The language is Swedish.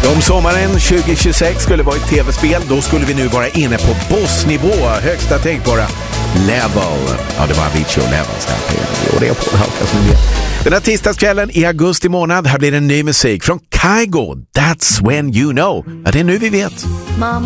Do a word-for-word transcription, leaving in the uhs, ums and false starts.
Om sommaren tjugo tjugosex skulle vara ett tv-spel, då skulle vi nu vara inne på bossnivå, högsta tänkbara level. Ja, det var Avicii och Levels där. Och det är på halka som ni vet. Den här tisdagskvällen i augusti månad, här blir det ny musik från Kygo. That's when you know. Ja, det är nu vi vet. Mama.